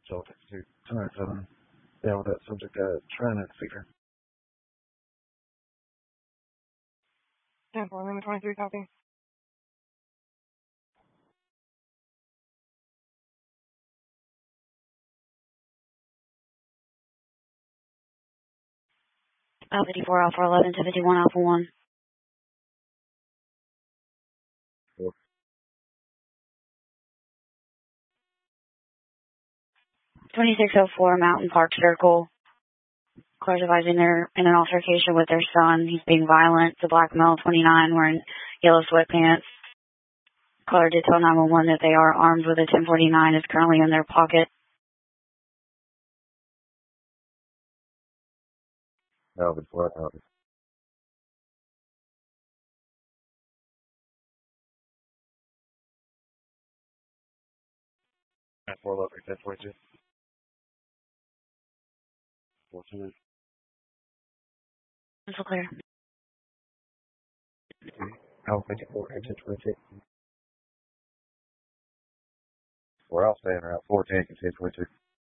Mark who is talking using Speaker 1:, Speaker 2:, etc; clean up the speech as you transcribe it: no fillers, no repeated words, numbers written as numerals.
Speaker 1: So text 297. Down with that subject, trying to figure.
Speaker 2: 10-4, limit 23, copy.
Speaker 3: Alpha 54, Alpha 11, 71, Alpha 1. 2604 Mountain Park Circle. Cars advising they're in an altercation with their son. He's being violent. It's a black male, 29, wearing yellow sweatpants. Caller did tell 911 that they are armed with a 1049. It's currently in their pocket.
Speaker 1: Alvin, flat, Alvin. 411, 1022. 42.
Speaker 3: It's all clear.
Speaker 1: Alpha 54, 1022. We're all staying around 14, 1022.